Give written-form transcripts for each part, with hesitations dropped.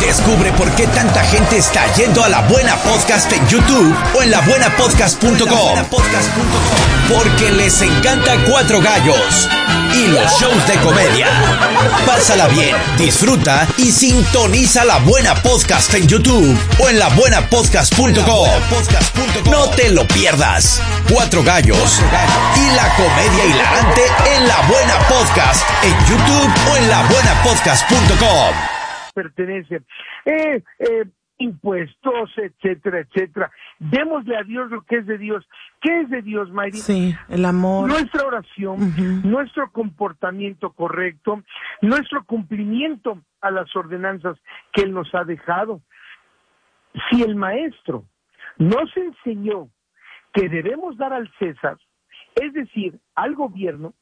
Descubre por qué tanta gente está yendo a La Buena Podcast en YouTube o en labuenapodcast.com. Porque les encanta Cuatro Gallos y los shows de comedia. Pásala bien, disfruta y sintoniza La Buena Podcast en YouTube o en labuenapodcast.com. No te lo pierdas. Cuatro Gallos y la comedia hilarante en La Buena Podcast en YouTube o en labuenapodcast.com. Pertenece impuestos, etcétera, etcétera. Démosle a Dios lo que es de Dios. ¿Qué es de Dios, Mayri? Sí, el amor. Nuestra oración, nuestro comportamiento correcto, nuestro cumplimiento a las ordenanzas que Él nos ha dejado. Si el maestro nos enseñó que debemos dar al César, es decir, al gobierno,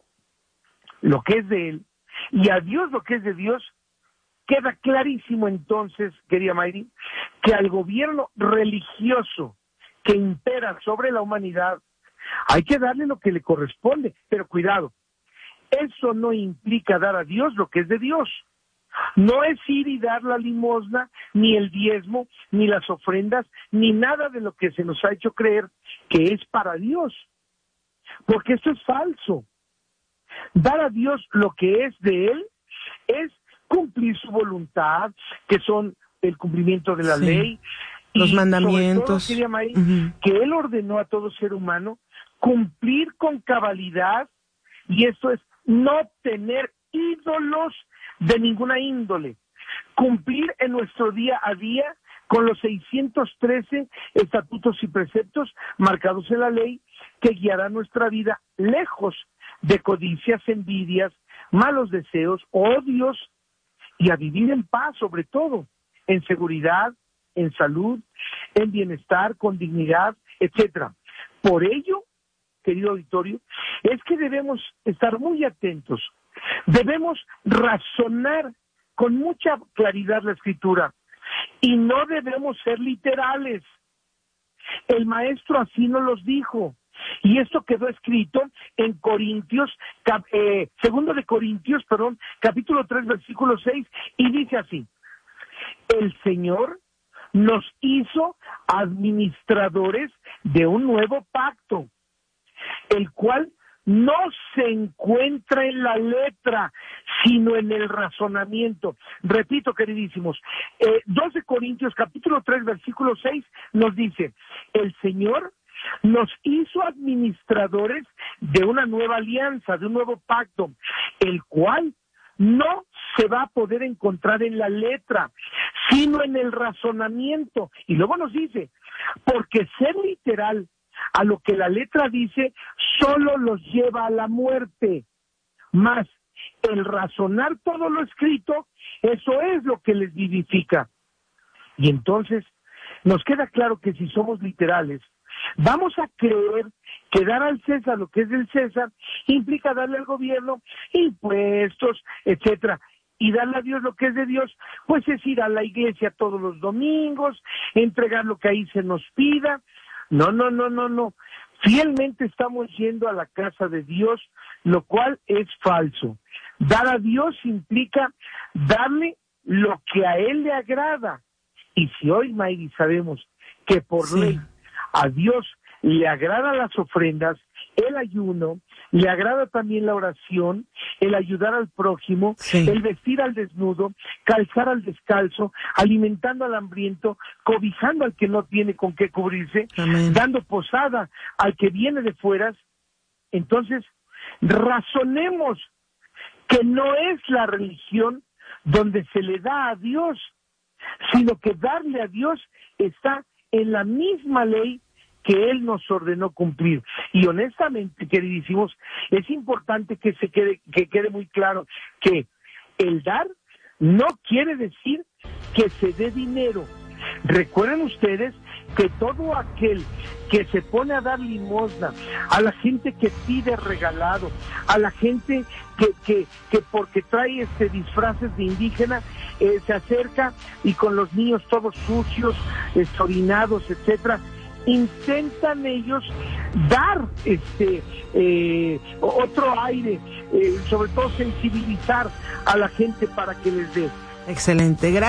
lo que es de él, y a Dios lo que es de Dios, queda clarísimo entonces, querida Mayri, que al gobierno religioso que impera sobre la humanidad hay que darle lo que le corresponde, pero cuidado, eso no implica dar a Dios lo que es de Dios. No es ir y dar la limosna, ni el diezmo, ni las ofrendas, ni nada de lo que se nos ha hecho creer que es para Dios, porque eso es falso. Dar a Dios lo que es de Él es cumplir su voluntad, que son el cumplimiento de la ley, los y mandamientos, sobre todo, May, que Él ordenó a todo ser humano cumplir con cabalidad, y esto es no tener ídolos de ninguna índole, cumplir en nuestro día a día con los 613 estatutos y preceptos marcados en la ley que guiará nuestra vida lejos de codicias, envidias, malos deseos, odios, y a vivir en paz, sobre todo, en seguridad, en salud, en bienestar, con dignidad, etcétera. Por ello, querido auditorio, es que debemos estar muy atentos, debemos razonar con mucha claridad la Escritura, y no debemos ser literales. El maestro así nos los dijo, y esto quedó escrito en Corintios, segundo de Corintios, capítulo 3, versículo 6, y dice así: el Señor nos hizo administradores de un nuevo pacto, el cual no se encuentra en la letra, sino en el razonamiento. Repito, queridísimos, 2 de Corintios, capítulo 3, versículo 6, nos dice: el Señor nos hizo administradores de una nueva alianza, de un nuevo pacto, el cual no se va a poder encontrar en la letra, sino en el razonamiento. Y luego nos dice, porque ser literal a lo que la letra dice solo los lleva a la muerte, mas el razonar todo lo escrito, eso es lo que les vivifica. Y entonces nos queda claro que si somos literales, vamos a creer que dar al César lo que es del César implica darle al gobierno impuestos, etcétera, y darle a Dios lo que es de Dios, pues es ir a la iglesia todos los domingos, entregar lo que ahí se nos pida. No. Fielmente estamos yendo a la casa de Dios, lo cual es falso. Dar a Dios implica darle lo que a Él le agrada. Y si hoy, Mayri, sabemos que por ley a Dios le agradan las ofrendas, el ayuno, le agrada también la oración, el ayudar al prójimo, el vestir al desnudo, calzar al descalzo, alimentando al hambriento, cobijando al que no tiene con qué cubrirse, dando posada al que viene de fueras. Entonces, razonemos que no es la religión donde se le da a Dios, sino que darle a Dios está en la misma ley que Él nos ordenó cumplir. Y honestamente, queridísimos, es importante que quede muy claro que el dar no quiere decir que se dé dinero. Recuerden ustedes que todo aquel que se pone a dar limosna, a la gente que pide regalado, a la gente que porque trae disfraces de indígena, se acerca y con los niños todos sucios, orinados, etcétera, intentan ellos dar otro aire, sobre todo sensibilizar a la gente para que les dé. Excelente.